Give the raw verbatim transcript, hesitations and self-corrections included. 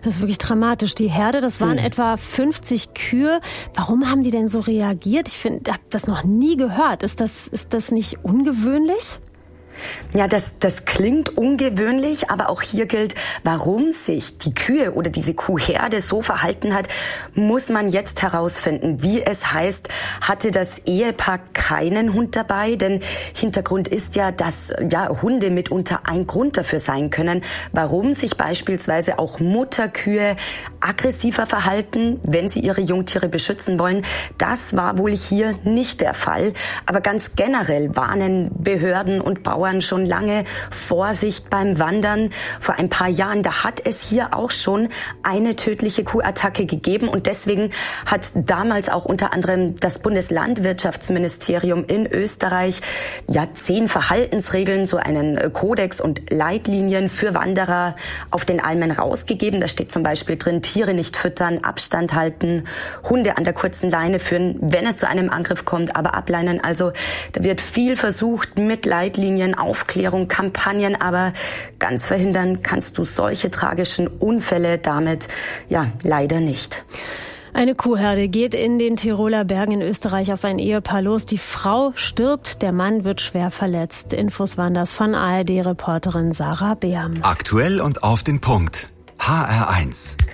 Das ist wirklich dramatisch. Die Herde, das waren hm. etwa fünfzig Kühe. Warum haben die denn so reagiert? Ich finde, ich habe das noch nie gehört. Ist das, ist das nicht ungewöhnlich? Ja, das, das klingt ungewöhnlich, aber auch hier gilt, warum sich die Kühe oder diese Kuhherde so verhalten hat, muss man jetzt herausfinden. Wie es heißt, hatte das Ehepaar keinen Hund dabei, denn Hintergrund ist ja, dass ja, Hunde mitunter ein Grund dafür sein können, warum sich beispielsweise auch Mutterkühe aggressiver verhalten, wenn sie ihre Jungtiere beschützen wollen. Das war wohl hier nicht der Fall, aber ganz generell warnen Behörden und Bauern schon lange Vorsicht beim Wandern. Vor ein paar Jahren, da hat es hier auch schon eine tödliche Kuhattacke gegeben und deswegen hat damals auch unter anderem das Bundeslandwirtschaftsministerium in Österreich ja zehn Verhaltensregeln, so einen Kodex und Leitlinien für Wanderer auf den Almen rausgegeben. Da steht zum Beispiel drin, Tiere nicht füttern, Abstand halten, Hunde an der kurzen Leine führen, wenn es zu einem Angriff kommt, aber ableinen. Also da wird viel versucht mit Leitlinien, Aufklärung, Kampagnen, aber ganz verhindern kannst du solche tragischen Unfälle damit ja leider nicht. Eine Kuhherde geht in den Tiroler Bergen in Österreich auf ein Ehepaar los. Die Frau stirbt, der Mann wird schwer verletzt. Infos waren das von A R D-Reporterin Sarah Beam. Aktuell und auf den Punkt. H R eins.